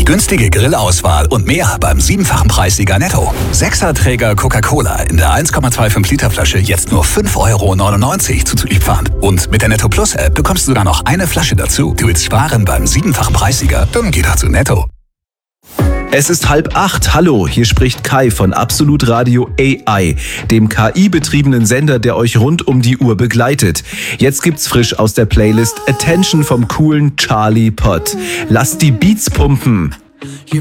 Die günstige Grillauswahl und mehr beim 7-fachen Preissieger Netto. 6er-Träger Coca-Cola in der 1,25 Liter Flasche jetzt nur 5,99 € zuzüglich Pfand. Und mit der Netto Plus App bekommst du sogar noch eine Flasche dazu. Du willst sparen beim 7-fachen Preissieger? Dann geh doch zu Netto. Es ist 7:30. Hallo, hier spricht Kai von Absolut Radio AI, dem KI-betriebenen Sender, der euch rund um die Uhr begleitet. Jetzt gibt's frisch aus der Playlist Attention vom coolen Charlie Puth. Lasst die Beats pumpen.